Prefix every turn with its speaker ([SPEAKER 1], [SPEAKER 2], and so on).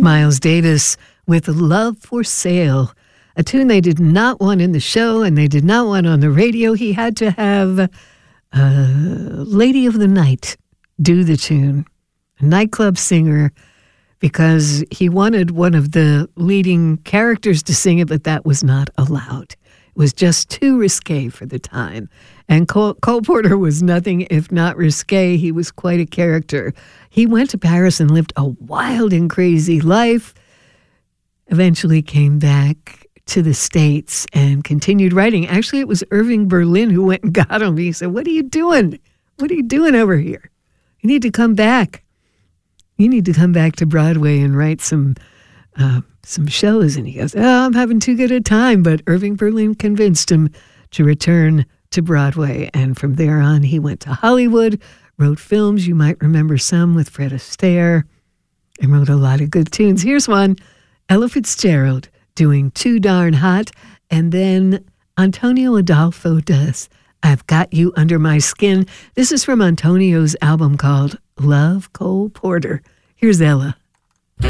[SPEAKER 1] Miles Davis with Love for Sale, a tune they did not want in the show and they did not want on the radio. He had to have Lady of the Night do the tune, a nightclub singer, because he wanted one of the leading characters to sing it, but that was not allowed. It was just too risque for the time. And Cole Porter was nothing if not risque. He was quite a character. He went to Paris and lived a wild and crazy life, eventually came back to the States and continued writing. Actually, it was Irving Berlin who went and got him. He said, "What are you doing? What are you doing over here? You need to come back. You need to come back to Broadway and write some shows." And he goes, "Oh, I'm having too good a time." But Irving Berlin convinced him to return to Broadway. And from there on, he went to Hollywood, wrote films. You might remember some with Fred Astaire, and wrote a lot of good tunes. Here's one, Ella Fitzgerald doing Too Darn Hot. And then Antonio Adolfo does I've Got You Under My Skin. This is from Antonio's album called Love Cole Porter. Here's Ella.